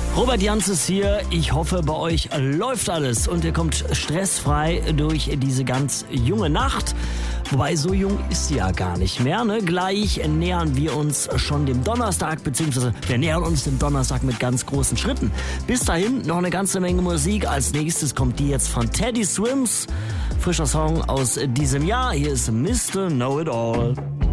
Robert Janz ist hier. Ich hoffe, bei euch läuft alles und ihr kommt stressfrei durch diese ganz junge Nacht. Wobei, so jung ist sie ja gar nicht mehr, ne? Gleich nähern wir uns schon dem Donnerstag, beziehungsweise wir nähern uns dem Donnerstag mit ganz großen Schritten. Bis dahin noch eine ganze Menge Musik. Als nächstes kommt die jetzt von Teddy Swims. Frischer Song aus diesem Jahr. Hier ist Mr. Know It All.